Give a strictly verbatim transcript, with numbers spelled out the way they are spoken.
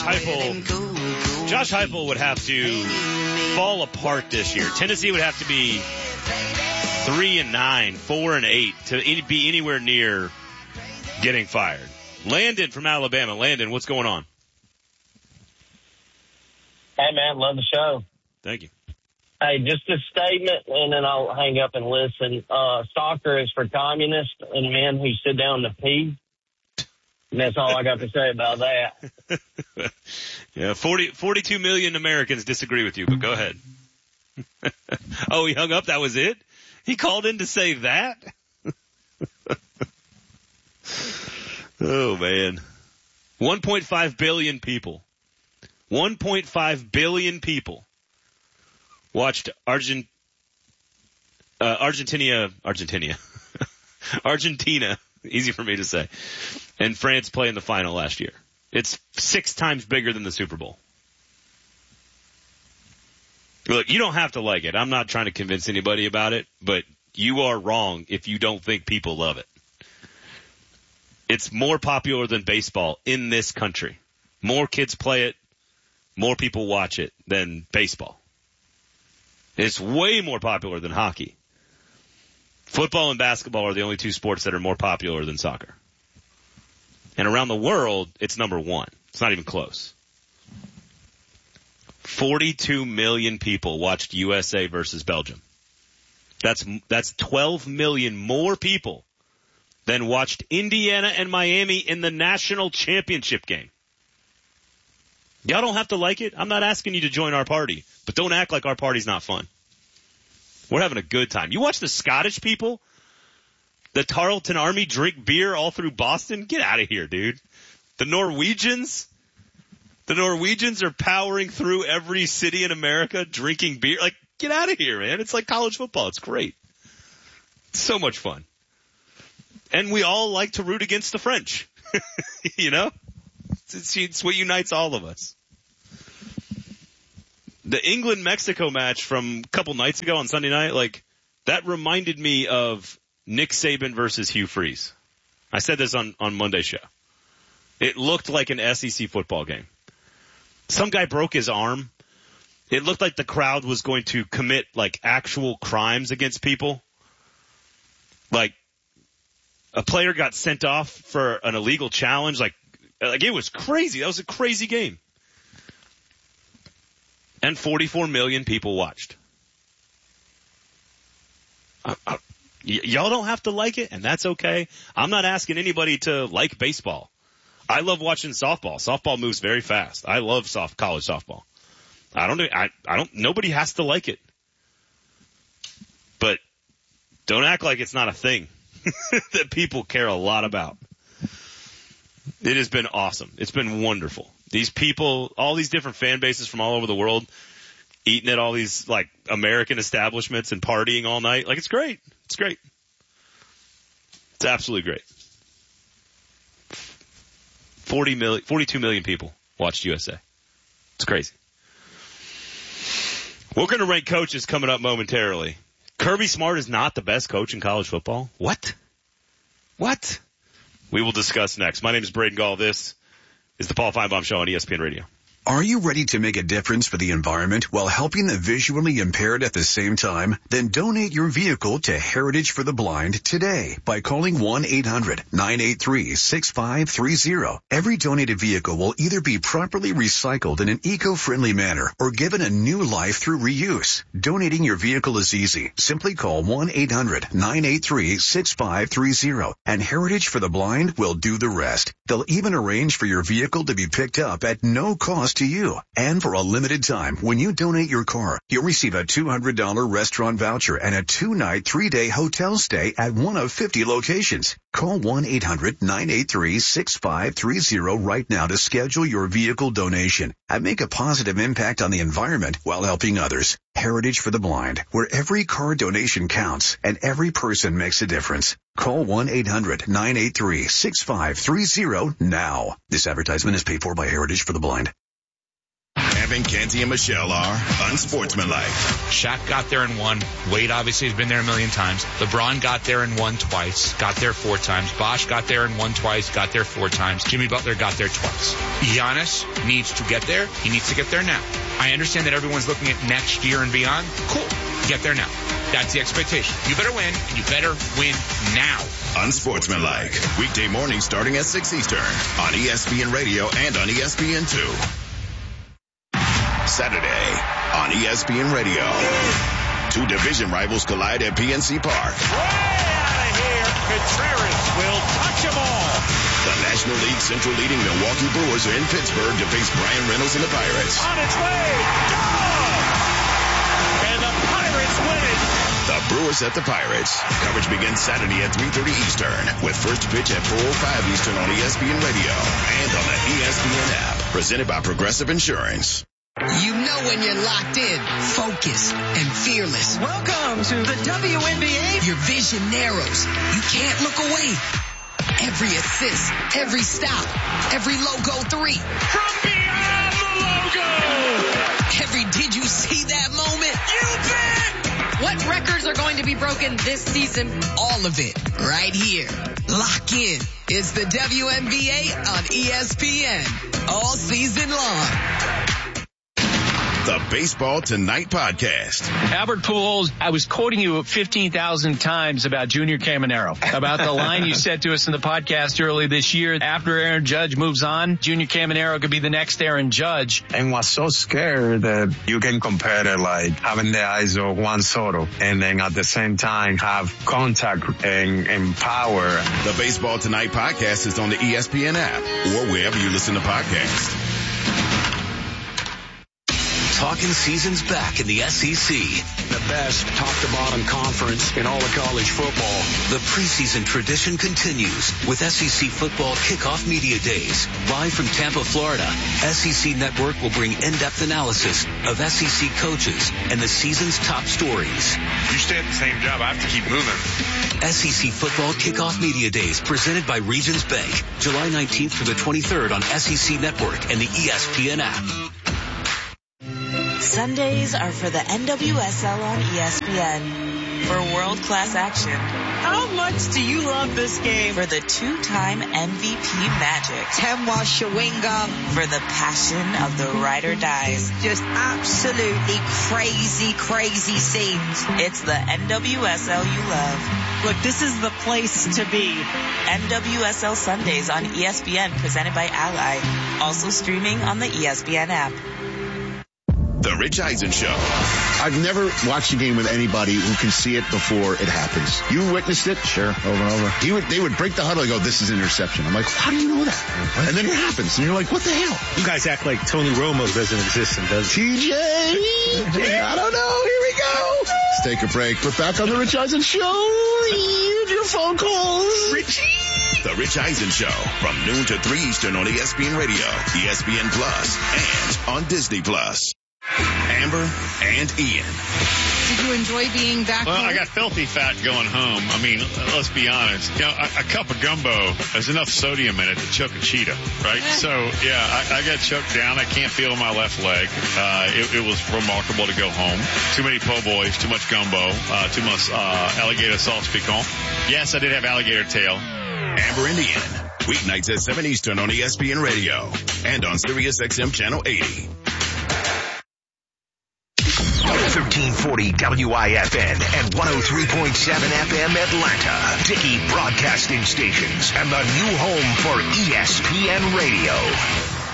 Heupel, Josh Heupel would have to fall apart this year. Tennessee would have to be three and nine, four and eight to be anywhere near getting fired. Landon from Alabama. Landon, what's going on? Hey, man, love the show. Thank you. Hey, just a statement, and then I'll hang up and listen. Uh, soccer is for communists and men who sit down to pee. And that's all I got to say about that. Yeah, forty, forty-two million Americans disagree with you, but go ahead. Oh, he hung up? That was it? He called in to say that? Oh, man. one point five billion people. one point five billion people watched Argent, uh, Argentina, Argentina, Argentina, easy for me to say, and France play in the final last year. It's six times bigger than the Super Bowl. Look, you don't have to like it. I'm not trying to convince anybody about it, but you are wrong if you don't think people love it. It's more popular than baseball in this country. More kids play it, more people watch it than baseball. It's way more popular than hockey. Football and basketball are the only two sports that are more popular than soccer. And around the world, it's number one. It's not even close. forty-two million people watched U S A versus Belgium. That's, that's twelve million more people than watched Indiana and Miami in the national championship game. Y'all don't have to like it. I'm not asking you to join our party, but don't act like our party's not fun. We're having a good time. You watch the Scottish people, the Tarleton Army drink beer all through Boston? Get out of here, dude. The Norwegians, the Norwegians are powering through every city in America drinking beer. Like, get out of here, man. It's like college football. It's great. It's so much fun. And we all like to root against the French. You know? It's, it's what unites all of us. The England-Mexico match from a couple nights ago on Sunday night, like, that reminded me of Nick Saban versus Hugh Freeze. I said this on, on Monday's show. It looked like an S E C football game. Some guy broke his arm. It looked like the crowd was going to commit, like, actual crimes against people. Like, a player got sent off for an illegal challenge. Like, like it was crazy. That was a crazy game. And forty-four million people watched. Uh, uh, y- y'all don't have to like it, and that's okay. I'm not asking anybody to like baseball. I love watching softball. Softball moves very fast. I love soft college softball. I don't. I, I don't. Nobody has to like it, but don't act like it's not a thing that people care a lot about. It has been awesome. It's been wonderful. These people, all these different fan bases from all over the world, eating at all these, like, American establishments and partying all night. Like, it's great. It's great. It's absolutely great. forty million, forty-two million people watched U S A. It's crazy. We're going to rank coaches coming up momentarily. Kirby Smart is not the best coach in college football. What? What? We will discuss next. My name is Braden Gall. This is the Paul Feinbaum Show on E S P N Radio. Are you ready to make a difference for the environment while helping the visually impaired at the same time? Then donate your vehicle to Heritage for the Blind today by calling one eight hundred nine eight three six five three zero. Every donated vehicle will either be properly recycled in an eco-friendly manner or given a new life through reuse. Donating your vehicle is easy. Simply call one eight hundred nine eight three six five three zero and Heritage for the Blind will do the rest. They'll even arrange for your vehicle to be picked up at no cost to you. And for a limited time, when you donate your car, you'll receive a two hundred dollars restaurant voucher and a two-night, three-day hotel stay at one of fifty locations. Call one eight hundred nine eight three six five three zero right now to schedule your vehicle donation and make a positive impact on the environment while helping others. Heritage for the Blind, where every car donation counts and every person makes a difference. Call one eight hundred nine eight three six five three zero now. This advertisement is paid for by Heritage for the Blind. And Kevin, Canty, and Michelle are unsportsmanlike. Shaq got there and won. Wade obviously has been there a million times. LeBron got there and won twice. Got there four times. Bosh got there and won twice. Got there four times. Jimmy Butler got there twice. Giannis needs to get there. He needs to get there now. I understand that everyone's looking at next year and beyond. Cool. Get there now. That's the expectation. You better win, and you better win now. Unsportsmanlike. Weekday mornings starting at six Eastern on E S P N Radio and on E S P N two. Saturday on E S P N Radio. Two division rivals collide at P N C Park. Way out of here. Contreras will touch them all. The National League Central leading Milwaukee Brewers are in Pittsburgh to face Brian Reynolds and the Pirates. On its way. Gone. And the Pirates win it. The Brewers at the Pirates. Coverage begins Saturday at three thirty Eastern with first pitch at four oh five Eastern on E S P N Radio and on the E S P N app. Presented by Progressive Insurance. You know when you're locked in, focused, and fearless. Welcome to the W N B A. Your vision narrows. You can't look away. Every assist, every stop, every logo three. From beyond the logo. Every did you see that moment? You bet. What records are going to be broken this season? All of it right here. Lock in. It's the W N B A on E S P N. All season long. The Baseball Tonight podcast. Albert Pujols, I was quoting you fifteen thousand times about Junior Caminero, about the line you said to us in the podcast early this year. After Aaron Judge moves on, Junior Caminero could be the next Aaron Judge. And was so scared that you can compare it like having the eyes of Juan Soto and then at the same time have contact and, and power. The Baseball Tonight podcast is on the E S P N app or wherever you listen to podcasts. Talking seasons back in the S E C. The best top-to-bottom conference in all of college football. The preseason tradition continues with S E C Football Kickoff Media Days. Live from Tampa, Florida, S E C Network will bring in-depth analysis of S E C coaches and the season's top stories. You stay at the same job, I have to keep moving. S E C Football Kickoff Media Days presented by Regions Bank. July nineteenth through the twenty-third on S E C Network and the E S P N app. Sundays are for the N W S L on E S P N. For world-class action. How much do you love this game? For the two-time M V P magic. Temwa Shawinga. For the passion of the ride or dies. Just absolutely crazy, crazy scenes. It's the N W S L you love. Look, this is the place to be. N W S L Sundays on E S P N presented by Ally. Also streaming on the E S P N app. The Rich Eisen Show. I've never watched a game with anybody who can see it before it happens. You witnessed it? Sure, over and over. He would, they would break the huddle and go, this is an interception. I'm like, how do you know that? And then it happens, and you're like, what the hell? You guys act like Tony Romo doesn't exist and does. T J, I don't know. Here we go. Let's take a break. We're back on The Rich Eisen Show. Read your phone calls. Richie. The Rich Eisen Show from noon to three Eastern on E S P N Radio, E S P N Plus, and on Disney Plus. Amber and Ian. Did you enjoy being back Well, home? I got filthy fat going home. I mean, let's be honest. You know, a, a cup of gumbo has enough sodium in it to choke a cheetah, right? So, yeah, I, I got choked down. I can't feel my left leg. Uh, it, it was remarkable to go home. Too many po' boys, too much gumbo, uh, too much uh, alligator sauce piquant. Yes, I did have alligator tail. Amber and Ian. Weeknights at seven Eastern on E S P N Radio and on Sirius X M Channel eighty. thirteen forty W I F N and one oh three point seven F M Atlanta. Dickey Broadcasting Stations and the new home for E S P N Radio.